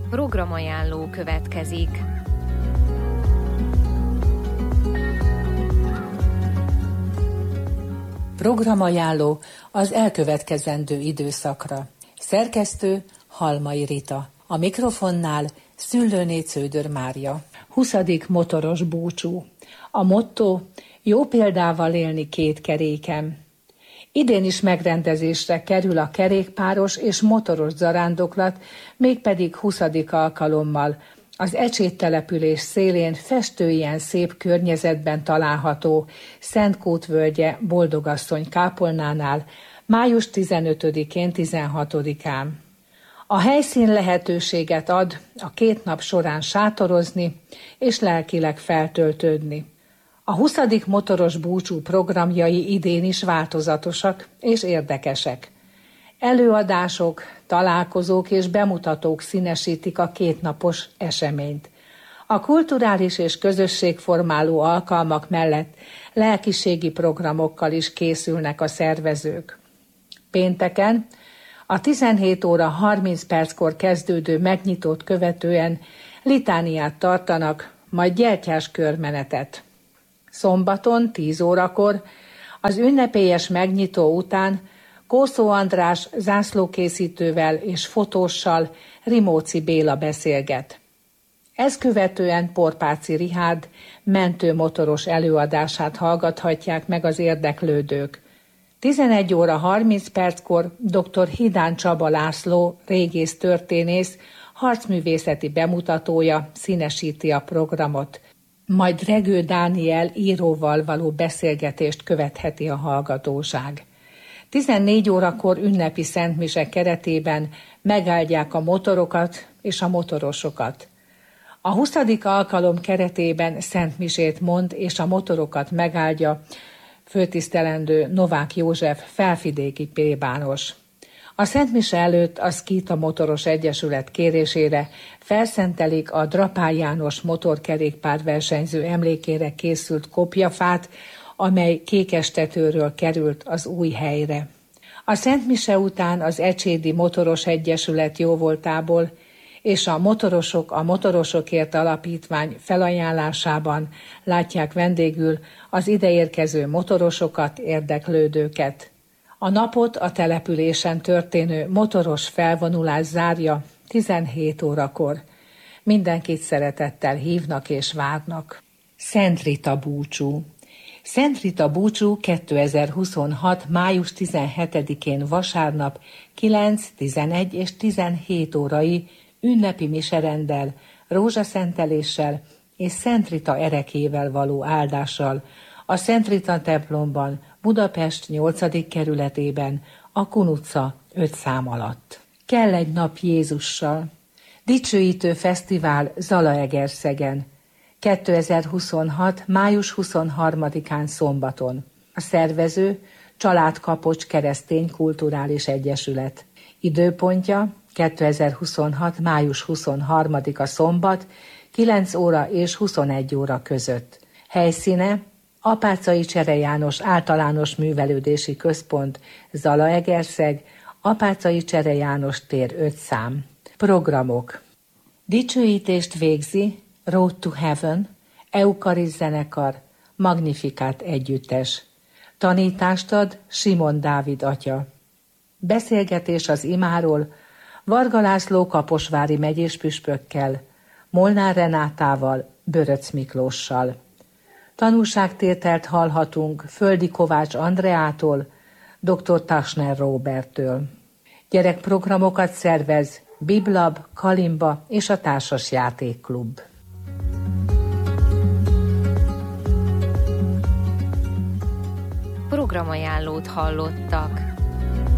Programajánló következik. Programajánló az elkövetkezendő időszakra. Szerkesztő Halmai Rita. A mikrofonnál Szüllőné Cződör Mária. 20. motoros búcsú. A motto: jó példával élni két keréken. Idén is megrendezésre kerül a kerékpáros és motoros zarándoklat, mégpedig 20. alkalommal az Ecsét település szélén festőien szép környezetben található Szentkút völgye Boldogasszony kápolnánál május 15-én, 16-án. A helyszín lehetőséget ad a 2 nap során sátorozni és lelkileg feltöltődni. A 20. motoros búcsú programjai idén is változatosak és érdekesek. Előadások, találkozók és bemutatók színesítik a 2 napos eseményt. A kulturális és közösségformáló alkalmak mellett lelkiségi programokkal is készülnek a szervezők. Pénteken a 17 óra 30 perckor kezdődő megnyitót követően litániát tartanak, majd gyertyás körmenetet. Szombaton 10 órakor az ünnepélyes megnyitó után Kószó András zászlókészítővel és fotóssal Rimóci Béla beszélget. Ezt követően Porpáci Richárd mentőmotoros előadását hallgathatják meg az érdeklődők. 11 óra 30 perckor dr. Hidán Csaba László, régész történész, harcművészeti bemutatója színesíti a programot, majd Regő Dániel íróval való beszélgetést követheti a hallgatóság. 14 órakor ünnepi szentmise keretében megáldják a motorokat és a motorosokat. A 20. alkalom keretében szentmisét mond és a motorokat megáldja főtisztelendő Novák József felvidéki plébános. A szentmise előtt a Szkíta Motoros Egyesület kérésére felszentelik a Drapán János motorkerékpárversenyző emlékére készült kopjafát, amely Kékestetőről került az új helyre. A szentmise után az Ecsédi Motoros Egyesület jóvoltából és a Motorosok a Motorosokért Alapítvány felajánlásában látják vendégül az ideérkező motorosokat, érdeklődőket. A napot a településen történő motoros felvonulás zárja 17 órakor. Mindenkit szeretettel hívnak és várnak. Szent Rita búcsú. Szent Rita búcsú 2026. május 17-én vasárnap 9, 11 és 17 órai ünnepi miserenddel, rózsaszenteléssel és Szent Rita erekével való áldással a Szent Rita templomban, Budapest 8. kerületében, a Kun utca 5 szám alatt. Kell egy nap Jézussal. Dicsőítő fesztivál Zalaegerszegen. 2026. május 23-án szombaton. A szervező Családkapocs Keresztény Kulturális Egyesület. Időpontja 2026. május 23-a szombat, 9 óra és 21 óra között. Helyszíne Apáczai Csere János Általános Művelődési Központ, Zalaegerszeg, Apáczai Csere János tér 5 szám. Programok. Dicsőítést végzi Road to Heaven, Eukarist zenekar, Magnificat együttes. Tanítást ad Simon Dávid atya. Beszélgetés az imáról Varga László kaposvári megyéspüspökkel, Molnár Renátával, Böröc Miklóssal. Tanúságtételt hallhatunk Földi Kovács Andreától, dr. Tasner Róberttől. Gyerekprogramokat szervez Biblab, Kalimba és a Társas Játékklub. Programajánlót hallottak.